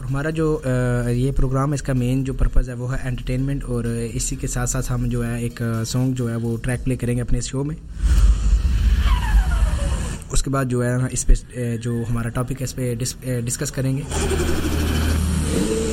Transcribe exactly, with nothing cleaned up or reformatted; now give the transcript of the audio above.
और हमारा जो ये प्रोग्राम है इसका मेन जो पर्पज़ है वो है एंटरटेनमेंट, और इसी के साथ साथ हम जो है एक सॉन्ग जो है वो ट्रैक प्ले करेंगे अपने शो में। उसके बाद जो है इस पे जो हमारा टॉपिक है इस पे डिस, डिस्कस करेंगे।